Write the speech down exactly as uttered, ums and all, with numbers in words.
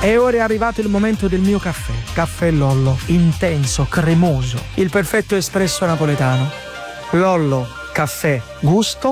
E ora è arrivato il momento del mio caffè. Caffè Lollo, intenso, cremoso, il perfetto espresso napoletano. Lollo, caffè, gusto